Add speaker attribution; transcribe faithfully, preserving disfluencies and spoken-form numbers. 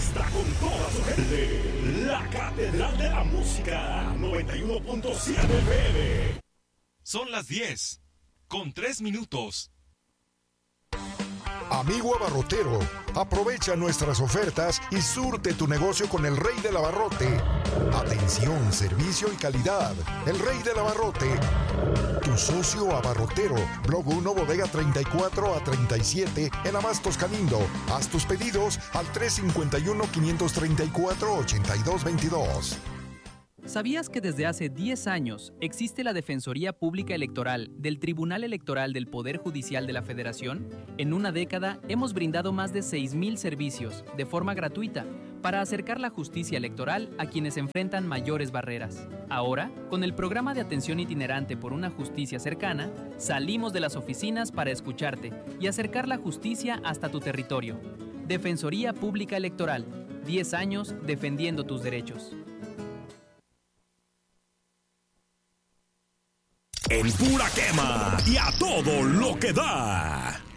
Speaker 1: está con toda su gente. La Catedral de la Música, noventa y uno punto siete F M.
Speaker 2: Son las diez, con tres minutos.
Speaker 3: Amigo abarrotero, aprovecha nuestras ofertas y surte tu negocio con el Rey del Abarrote. Atención, servicio y calidad. El Rey del Abarrote. Tu socio abarrotero. Blog uno, bodega treinta y cuatro a treinta y siete en Abastos Canindo. Haz tus pedidos al tres cinco uno, cinco tres cuatro, ocho dos dos dos.
Speaker 4: ¿Sabías que desde hace diez años existe la Defensoría Pública Electoral del Tribunal Electoral del Poder Judicial de la Federación? En una década hemos brindado más de seis mil servicios de forma gratuita para acercar la justicia electoral a quienes enfrentan mayores barreras. Ahora, con el programa de atención itinerante por una justicia cercana, salimos de las oficinas para escucharte y acercar la justicia hasta tu territorio. Defensoría Pública Electoral, diez años defendiendo tus derechos.
Speaker 1: En pura quema y a todo lo que da.